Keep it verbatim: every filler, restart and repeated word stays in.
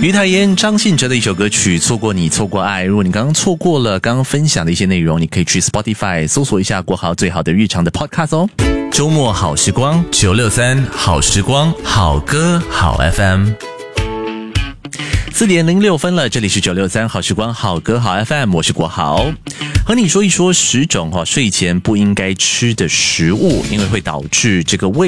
于台烟、张信哲的一首歌曲《错过你错过爱》。如果你刚刚错过了刚刚分享的一些内容，你可以去 Spotify 搜索一下国豪最好的日常的 Podcast 哦。周末好时光九六三好时光好歌好 F M。四点零六分了，这里是九六三好时光好歌好 F M， 我是国豪，和你说一说十种、哦、睡前不应该吃的食物，因为会导致这个胃